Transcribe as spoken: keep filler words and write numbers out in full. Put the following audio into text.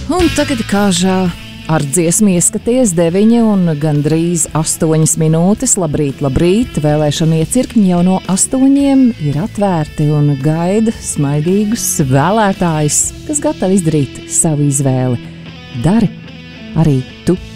Un tagad kāžā ar dziesmu ieskaties deviņi un gandrīz astoņas minūtes. Labrīt, labrīt! Vēlēšana iecirkņi jau no astoņiem ir atvērti un gaida smaidīgus vēlētājus, kas gatavi izdarīt savu izvēli. Dari arī tu!